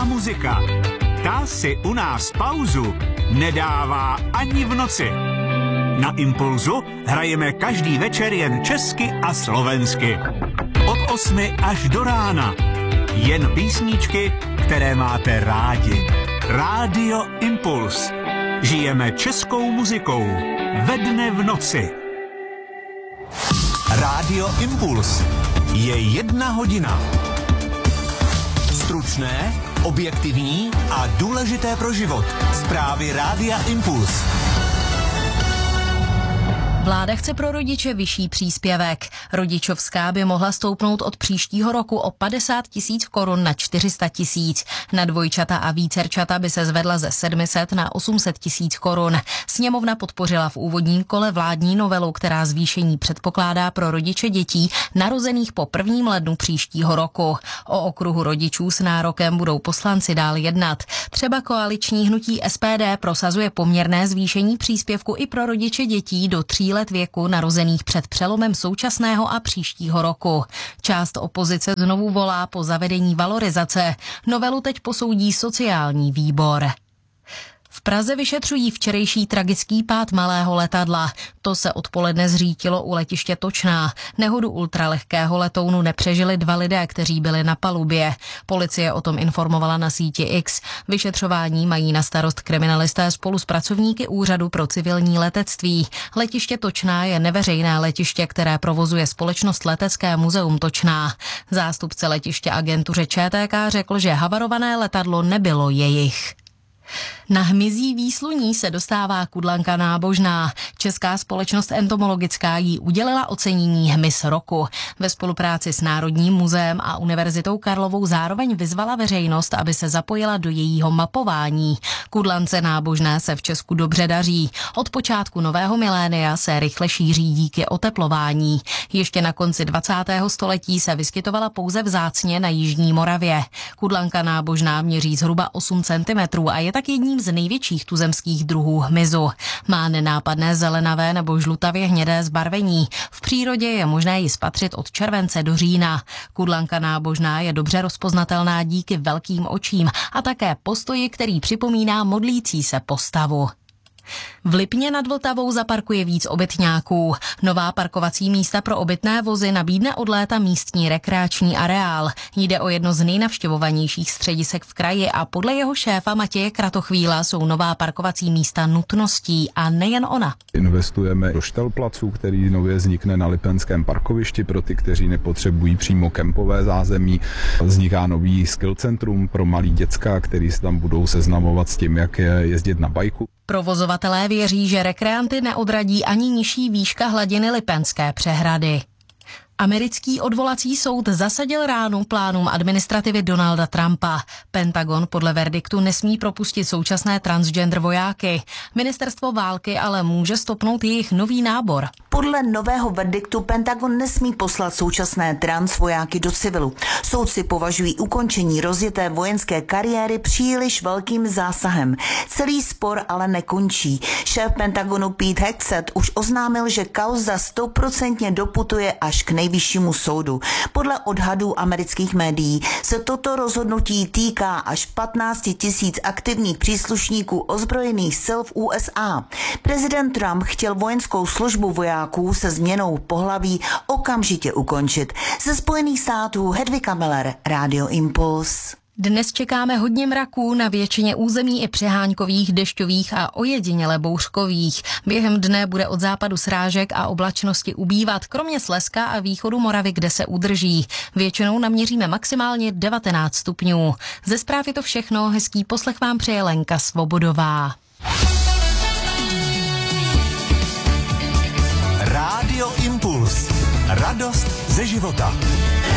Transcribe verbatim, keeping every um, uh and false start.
muzika. Ta si u nás pauzu nedává ani v noci. Na Impulzu hrajeme každý večer jen česky a slovensky. Od osmi až do rána. Jen písničky, které máte rádi. Rádio Impuls. Žijeme českou muzikou. Ve dne v noci. Rádio Impuls. Je jedna hodina. Stručné, objektivní a důležité pro život. Zprávy Rádia Impuls. Vláda chce pro rodiče vyšší příspěvek. Rodičovská by mohla stoupnout od příštího roku o padesát tisíc korun na čtyři sta tisíc. Na dvojčata a vícerčata by se zvedla ze sedm set na osm set tisíc korun. Sněmovna podpořila v úvodním kole vládní novelu, která zvýšení předpokládá pro rodiče dětí narozených po prvním lednu příštího roku. O okruhu rodičů s nárokem budou poslanci dál jednat. Třeba koaliční hnutí S P D prosazuje poměrné zvýšení příspěvku i pro rodiče dětí do tří let věku narozených před přelomem současného a příštího roku. Část opozice znovu volá po zavedení valorizace. Novelu teď posoudí sociální výbor. V Praze vyšetřují včerejší tragický pád malého letadla. To se odpoledne zřítilo u letiště Točná. Nehodu ultralehkého letounu nepřežili dva lidé, kteří byli na palubě. Policie o tom informovala na síti X. Vyšetřování mají na starost kriminalisté spolu s pracovníky Úřadu pro civilní letectví. Letiště Točná je neveřejné letiště, které provozuje společnost Letecké muzeum Točná. Zástupce letiště agentuře Č T K řekl, že havarované letadlo nebylo jejich. Na hmyzí výsluní se dostává kudlanka nábožná. Česká společnost entomologická jí udělila ocenění hmyz roku. Ve spolupráci s Národním muzeem a Univerzitou Karlovou zároveň vyzvala veřejnost, aby se zapojila do jejího mapování. Kudlance nábožné se v Česku dobře daří. Od počátku nového milénia se rychle šíří díky oteplování. Ještě na konci dvacátého století se vyskytovala pouze vzácně na jižní Moravě. Kudlanka nábožná měří zhruba osm centimetrů a je tak jedním z největších tuzemských druhů hmyzu. Má nenápadné zelenavé nebo žlutavě hnědé zbarvení. V přírodě je možné ji spatřit od července do října. Kudlanka nábožná je dobře rozpoznatelná díky velkým očím a také postoji, který připomíná modlící se postavu. V Lipně nad Vltavou zaparkuje víc obytňáků. Nová parkovací místa pro obytné vozy nabídne od léta místní rekreační areál. Jde o jedno z nejnavštěvovanějších středisek v kraji a podle jeho šéfa Matěje Kratochvíla jsou nová parkovací místa nutností a nejen ona. Investujeme do štelplacu, který nově vznikne na Lipenském parkovišti pro ty, kteří nepotřebují přímo kempové zázemí. Vzniká nový skill centrum pro malý děcka, který se tam budou seznamovat s tím, jak jezdit na bajku. Provozovatelé věří, že rekreanty neodradí ani nižší výška hladiny Lipenské přehrady. Americký odvolací soud zasadil ránu plánům administrativy Donalda Trumpa. Pentagon podle verdiktu nesmí propustit současné transgender vojáky. Ministerstvo války ale může stopnout jejich nový nábor. Podle nového verdiktu Pentagon nesmí poslat současné trans vojáky do civilu. Soudci považují ukončení rozjeté vojenské kariéry příliš velkým zásahem. Celý spor ale nekončí. Šéf Pentagonu Pete Hegseth už oznámil, že kauza stoprocentně doputuje až k nejvyššímu soudu. Podle odhadů amerických médií se toto rozhodnutí týká až patnáct tisíc aktivních příslušníků ozbrojených sil v U S A. Prezident Trump chtěl vojenskou službu vojáků se změnou pohlaví okamžitě ukončit. Ze Spojených států Hedvika Miller, Rádio Impuls. Dnes čekáme hodně mraků na většině území i přehánkových, dešťových a ojediněle bouřkových. Během dne bude od západu srážek a oblačnosti ubývat, kromě Slezska a východu Moravy, kde se udrží. Většinou naměříme maximálně devatenáct stupňů. Ze zpráv je to všechno, hezký poslech vám přeje Lenka Svobodová. Rádio Impuls. Radost ze života.